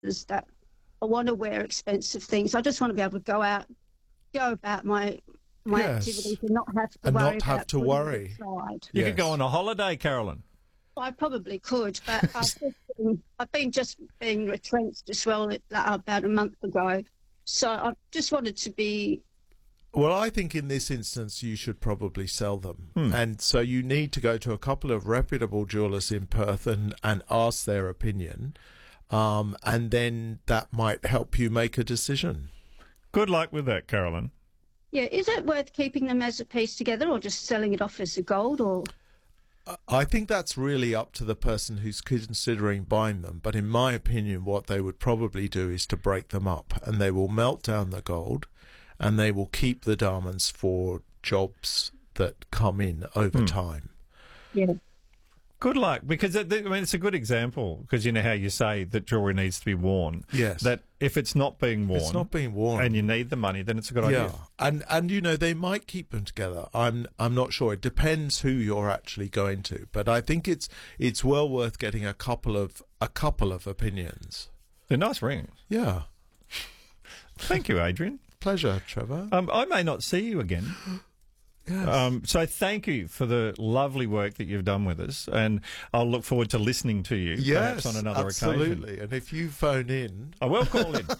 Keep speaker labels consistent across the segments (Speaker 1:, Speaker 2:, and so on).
Speaker 1: that I want to wear expensive things. I just want to be able to go about my
Speaker 2: Yes.
Speaker 1: activities and not have to
Speaker 2: And
Speaker 1: worry
Speaker 2: not have
Speaker 1: about
Speaker 2: to
Speaker 1: putting it
Speaker 2: worry.
Speaker 1: aside.
Speaker 3: You
Speaker 2: Yes.
Speaker 3: could go on a holiday, Carolyn.
Speaker 1: I probably could, but I've been retrenched as well about a month ago. So I just wanted to be.
Speaker 2: Well, I think in this instance you should probably sell them. And so you need to go to a couple of reputable jewellers in Perth and ask their opinion. And then that might help you make a decision.
Speaker 3: Good luck with that, Carolyn.
Speaker 1: Yeah, is it worth keeping them as a piece together or just selling it off as a gold? Or
Speaker 2: I think that's really up to the person who's considering buying them. But in my opinion, what they would probably do is to break them up, and they will melt down the gold and they will keep the diamonds for jobs that come in over time.
Speaker 1: yeah,
Speaker 3: Good luck, because it's a good example, because you know how you say that jewellery needs to be worn.
Speaker 2: Yes.
Speaker 3: That if it's not being worn,
Speaker 2: It's not being worn.
Speaker 3: and you need the money, then it's a good idea.
Speaker 2: And you know, they might keep them together. I'm not sure. It depends who you're actually going to, but I think it's well worth getting a couple of opinions.
Speaker 3: They're nice rings.
Speaker 2: Yeah.
Speaker 3: Thank you, Adrian.
Speaker 2: Pleasure, Trevor.
Speaker 3: I may not see you again.
Speaker 2: Yes.
Speaker 3: So thank you for the lovely work that you've done with us, and I'll look forward to listening to you perhaps on another
Speaker 2: absolutely.
Speaker 3: occasion.
Speaker 2: And if you phone in,
Speaker 3: I will call in.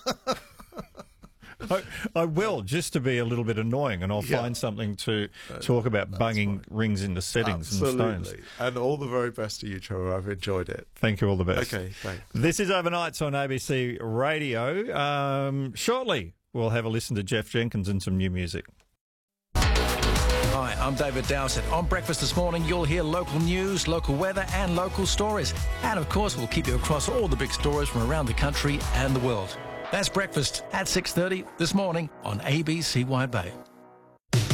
Speaker 3: I will, just to be a little bit annoying, and I'll find something to talk about bunging rings into settings and stones.
Speaker 2: absolutely. And all the very best to you, Trevor. I've enjoyed it.
Speaker 3: Thank you, all the best.
Speaker 2: Okay, thanks.
Speaker 3: This is Overnights on ABC Radio. Shortly, we'll have a listen to Jeff Jenkins and some new music.
Speaker 4: Hi, I'm David Dowsett. On Breakfast this morning, you'll hear local news, local weather and local stories. And of course, we'll keep you across all the big stories from around the country and the world. That's Breakfast at 6:30 this morning on ABCY Bay.